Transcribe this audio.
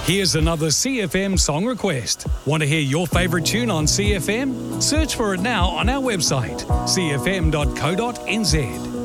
Here's another CFM song request. Want to hear your favourite tune on CFM? Search for it now on our website, cfm.co.nz.